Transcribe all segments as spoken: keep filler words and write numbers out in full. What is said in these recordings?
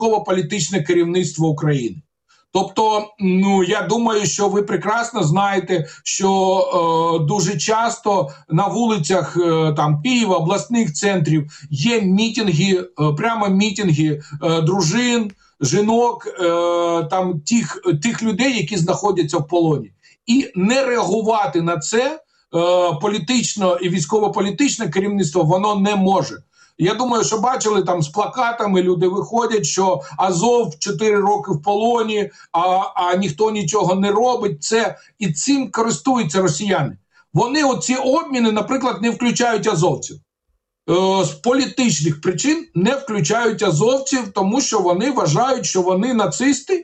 військово-політичне керівництво України. Тобто, ну, я думаю, що ви прекрасно знаєте, що е, дуже часто на вулицях е, там Києва, обласних центрів є мітинги, е, прямо мітинги е, дружин, жінок, е, там тих, тих людей, які знаходяться в полоні. І не реагувати на це е, політично і військово-політичне керівництво, воно не може. Я думаю, що бачили, там з плакатами люди виходять, що Азов чотири роки в полоні, а, а ніхто нічого не робить. Це, і цим користуються росіяни. Вони оці обміни, наприклад, не включають азовців. Е, з політичних причин не включають азовців, тому що вони вважають, що вони нацисти,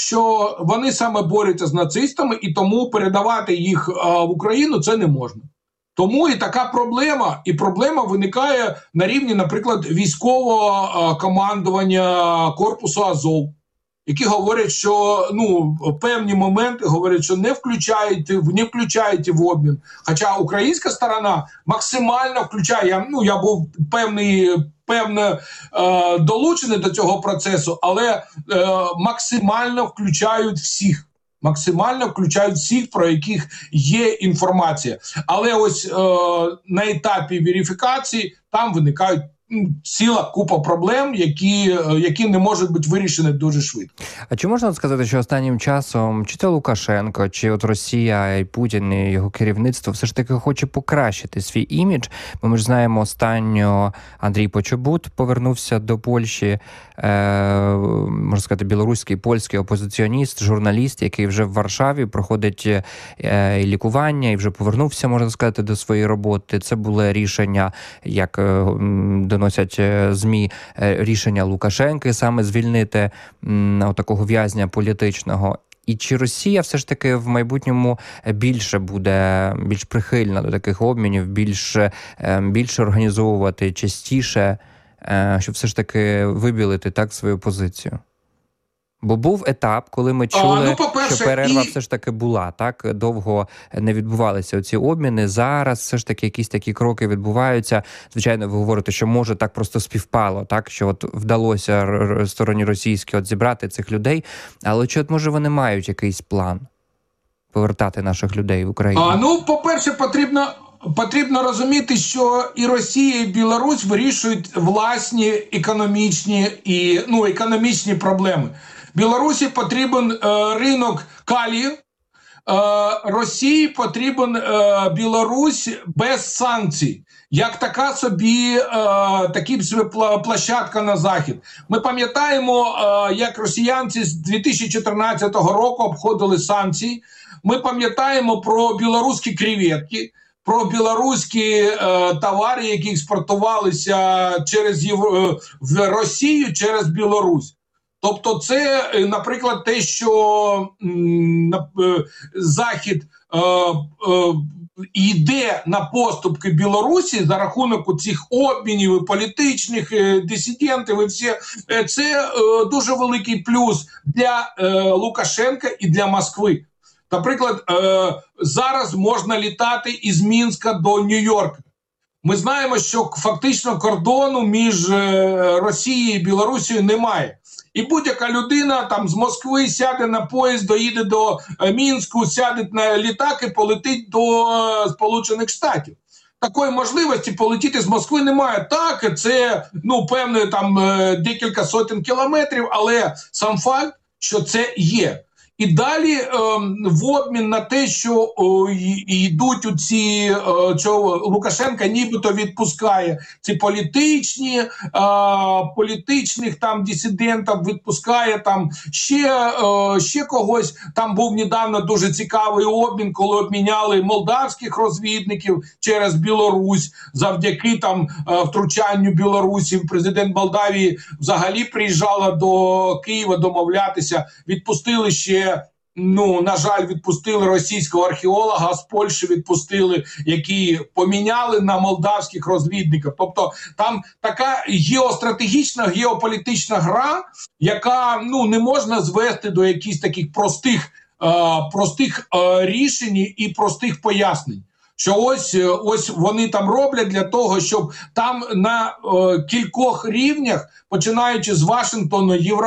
що вони саме борються з нацистами, і тому передавати їх а, в Україну це не можна. Тому і така проблема, і проблема виникає на рівні, наприклад, військового командування корпусу Азов, які говорять, що ну певні моменти говорять, що не включають, не включають в обмін. Хоча українська сторона максимально включає. Я, ну я був певний, певно е, долучений до цього процесу, але е, максимально включають всіх. Максимально включають всіх, про яких є інформація. Але ось е, на етапі верифікації там виникають м, ціла купа проблем, які, е, які не можуть бути вирішені дуже швидко. А чи можна сказати, що останнім часом чи то Лукашенко, чи от Росія і Путін, і його керівництво все ж таки хоче покращити свій імідж? Бо ми ж знаємо, останньо Андрій Почобут повернувся до Польщі, е, можна сказати, білоруський, польський опозиціоніст, журналіст, який вже в Варшаві проходить е, лікування і вже повернувся, можна сказати, до своєї роботи. Це було рішення, як е, доносять ЗМІ, е, рішення Лукашенки саме звільнити м, такого в'язня політичного. І чи Росія все ж таки в майбутньому більше буде, більш прихильна до таких обмінів, більше, більше організовувати частіше, щоб все ж таки вибілити так свою позицію? Бо був етап, коли ми чули, а, ну, що перерва і... все ж таки була, так? Довго не відбувалися ці обміни. Зараз все ж таки якісь такі кроки відбуваються. Звичайно, ви говорите, що може так просто співпало, так? Що от вдалося стороні російській от зібрати цих людей. Але чи от може вони мають якийсь план повертати наших людей в Україну? А, ну, по-перше, потрібно... Потрібно розуміти, що і Росія, і Білорусь вирішують власні економічні і ну економічні проблеми. Білорусі потрібен е, ринок калію, е, Росії потрібен е, Білорусь без санкцій, як така собі, е, такі собі площадка на захід. Ми пам'ятаємо, е, як росіянці з дві тисячі чотирнадцятого року обходили санкції. Ми пам'ятаємо про білоруські креветки, про білоруські е, товари, які експортувалися через Євро... в Росію через Білорусь. Тобто це, наприклад, те, що м, е, Захід е, е, йде на поступки Білорусі за рахунок цих обмінів, політичних е, дисидентів і всі, е, це е, дуже великий плюс для е, Лукашенка і для Москви. Наприклад, е, зараз можна літати із Мінська до Нью-Йорка. Ми знаємо, що фактично кордону між е, Росією і Білорусією немає. І будь-яка людина там з Москви сяде на поїзд, доїде до е, Мінську, сяде на літак і полетить до е, Сполучених Штатів. Такої можливості полетіти з Москви немає. Так, це ну певне там е, декілька сотень кілометрів, але сам факт, що це є. І далі е, в обмін на те, що е, йдуть у ці, е, що Лукашенка нібито відпускає ці політичні, е, політичних там дисидентів, відпускає там ще, е, ще когось. Там був недавно дуже цікавий обмін, коли обміняли молдавських розвідників через Білорусь, завдяки там е, втручанню Білорусі. Президент Молдавії взагалі приїжджала до Києва домовлятися, відпустили ще. Ну, на жаль, відпустили російського археолога, з Польщі відпустили, які поміняли на молдавських розвідників. Тобто там така геостратегічна, геополітична гра, яка ну не можна звести до якихось таких простих, е, простих е, рішень і простих пояснень. Що ось ось вони там роблять для того, щоб там на е, кількох рівнях, починаючи з Вашингтону, Євро.